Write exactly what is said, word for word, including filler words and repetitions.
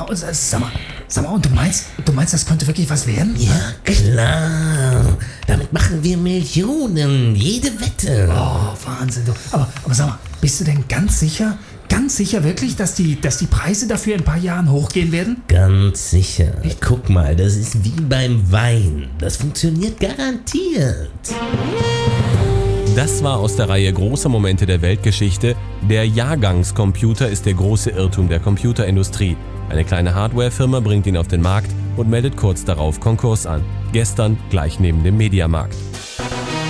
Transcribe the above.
genau. Sag mal, sag mal, und du meinst, du meinst, das könnte wirklich was werden? Ja, klar. Damit machen wir Millionen. Jede Wette. Oh, Wahnsinn. Du. Aber, aber sag mal, bist du denn ganz sicher, ganz sicher wirklich, dass die, dass die Preise dafür in ein paar Jahren hochgehen werden? Ganz sicher. Guck mal, das ist wie beim Wein. Das funktioniert garantiert. Das war aus der Reihe Große Momente der Weltgeschichte. Der Jahrgangscomputer ist der große Irrtum der Computerindustrie. Eine kleine Hardwarefirma bringt ihn auf den Markt und meldet kurz darauf Konkurs an. Gestern gleich neben dem Mediamarkt.